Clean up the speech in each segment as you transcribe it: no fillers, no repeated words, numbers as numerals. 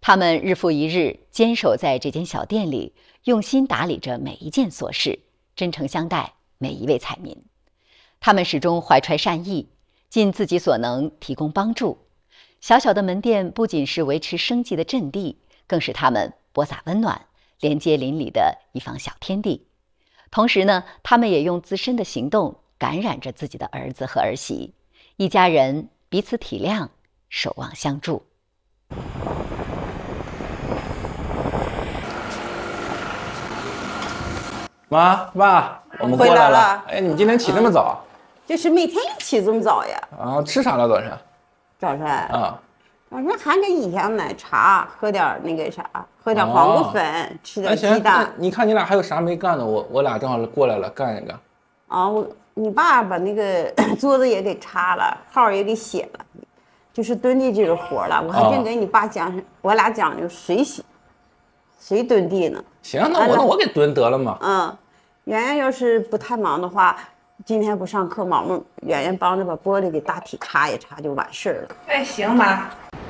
他们日复一日坚守在这间小店里，用心打理着每一件琐事，真诚相待每一位彩民。他们始终怀揣善意，尽自己所能提供帮助。小小的门店不仅是维持生计的阵地，更是他们播撒温暖、连接邻里的一方小天地。同时呢，他们也用自身的行动感染着自己的儿子和儿媳，一家人彼此体谅，守望相助。 妈爸，我们过来了。哎，你今天起这么早？ 就是每天一起这么早呀。 啊，吃啥了早晨？ 早晨啊， 早晨含着一箱奶茶，喝点那个啥，喝点黄瓜粉，吃点鸡蛋。 你看你俩还有啥没干的？我俩正好过来了，干一个。 啊，你爸把那个桌子也给擦了，号也给写了，就是蹲地这个活了。我还净给你爸讲，我俩讲究谁蹲地呢？ 行，那我给蹲得了嘛。 圆圆要是不太忙的话，今天不上课，圆圆帮着把玻璃给大体擦一擦就完事儿了。 哎，行妈。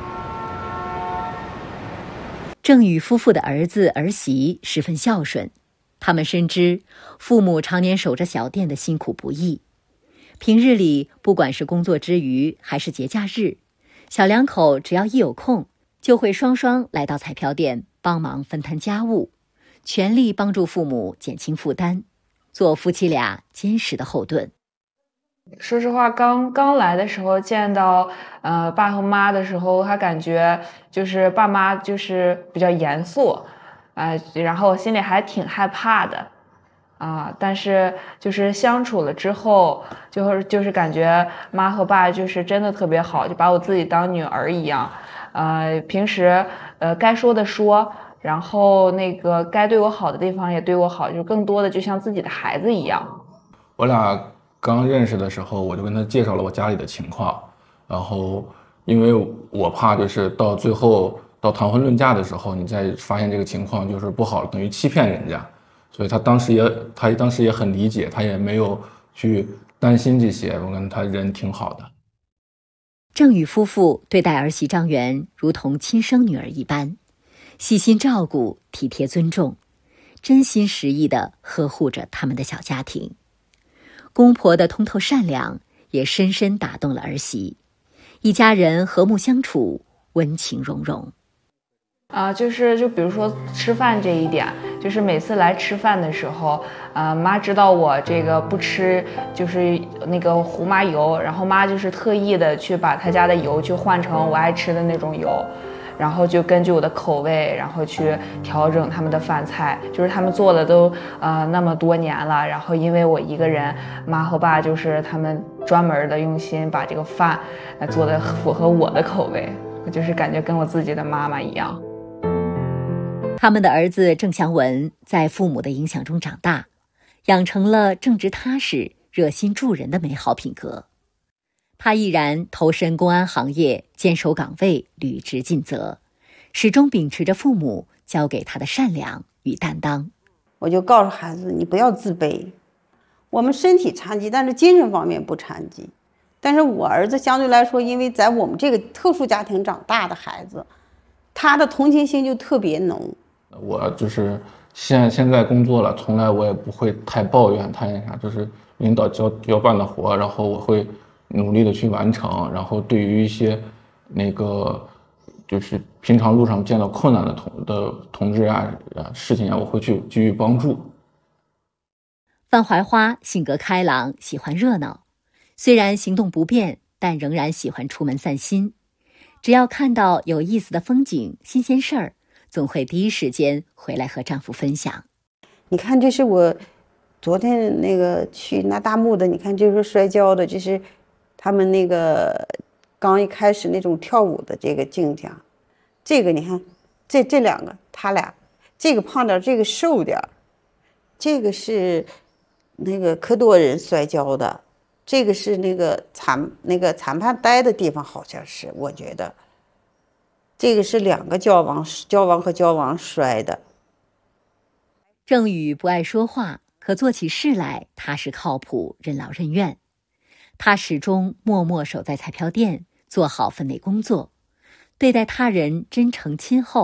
郑宇夫妇的儿子儿媳十分孝顺，他们深知父母常年守着小店的辛苦不易。平日里，不管是工作之余还是节假日，小两口只要一有空，就会双双来到彩票店帮忙分摊家务，全力帮助父母减轻负担，做夫妻俩坚实的后盾。 说实话，刚来的时候见到爸和妈的时候，还感觉就是爸妈就是比较严肃，然后心里还挺害怕的，但是就是相处了之后，就是感觉妈和爸就是真的特别好，就把我自己当女儿一样，平时该说的说，然后那个该对我好的地方也对我好，就更多的就像自己的孩子一样。 我俩刚认识的时候，我就跟他介绍了我家里的情况，然后因为我怕就是到最后到谈婚论嫁的时候，你再发现这个情况就是不好，等于欺骗人家，所以他当时也很理解，他也没有去担心这些，我跟他人挺好的。 郑宇夫妇对待儿媳张媛如同亲生女儿一般，细心照顾，体贴尊重，真心实意地呵护着他们的小家庭。公婆的通透善良也深深打动了儿媳，一家人和睦相处，温情融融。 就比如说吃饭这一点，就是每次来吃饭的时候，妈知道我这个不吃就是那个胡麻油，然后妈就是特意的去把她家的油去换成我爱吃的那种油，然后就根据我的口味，然后去调整他们的饭菜，就是他们做的都那么多年了，然后因为我一个人，妈和爸就是他们专门的用心把这个饭做的符合我的口味，就是感觉跟我自己的妈妈一样。 他们的儿子郑祥文在父母的影响中长大，养成了正直踏实、热心助人的美好品格。他毅然投身公安行业，坚守岗位，履职尽责，始终秉持着父母教给他的善良与担当。 我就告诉孩子，你不要自卑，我们身体残疾，但是精神方面不残疾。但是我儿子相对来说，因为在我们这个特殊家庭长大的孩子，他的同情心就特别浓。 我就是现在工作了，从来我也不会太抱怨太那啥，就是领导交办的活，然后我会努力的去完成，然后对于一些那个就是平常路上见到困难的同志事情我会去给予帮助。 范怀花性格开朗，喜欢热闹，虽然行动不便，但仍然喜欢出门散心。只要看到有意思的风景、新鲜事儿，总会第一时间回来和丈夫分享。 你看，这是我昨天那个去拿大幕的，你看就是摔跤的，就是他们那个刚一开始那种跳舞的这个镜像。这个你看，这两个他俩，这个胖点，这个瘦点，这个是那个科多人摔跤的，这个是那个裁判待的地方，好像是我觉得。这个是两个交王和交王摔的。 郑宇不爱说话，可做起事来踏实靠谱，任劳任怨。他始终默默守在彩票店，做好分内工作，对待他人真诚亲厚。